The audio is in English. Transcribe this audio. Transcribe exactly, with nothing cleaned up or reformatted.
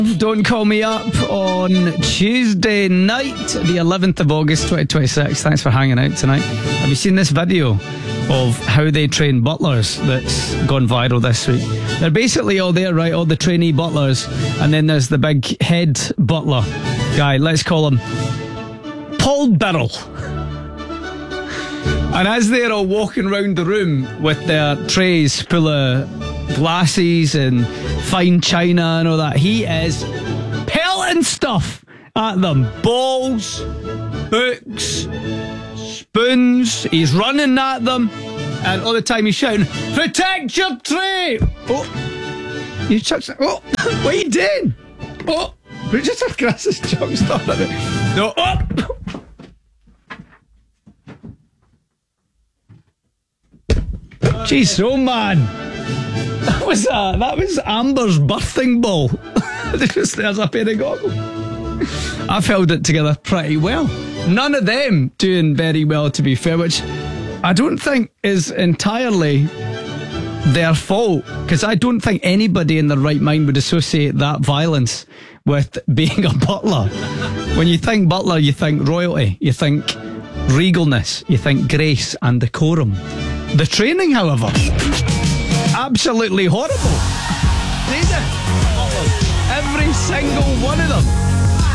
Don't Call Me Up on Tuesday night, the eleventh of August twenty twenty-six. Thanks for hanging out tonight. Have you seen this video of how they train butlers that's gone viral this week? They're basically all there, right? All the trainee butlers, and then there's the big head butler guy. Let's call him Paul Birrell. And as they're all walking around the room with their trays full of glasses and fine china and all that, he is pelting stuff at them. Balls, hooks, spoons. He's running at them, and all the time he's shouting, "Protect your tray!" Oh, you chucked it. Oh, what are you doing? Oh, Richard Grass has chucked stuff at it. No, oh. Jeez, oh man. That was uh, that was Amber's birthing ball. There's a pair of goggles. I've held it together pretty well. None of them doing very well, to be fair, which I don't think is entirely their fault, because I don't think anybody in their right mind would associate that violence with being a butler. When you think butler, you think royalty, you think regalness, you think grace and decorum. The training, however, absolutely horrible. Every single one of them.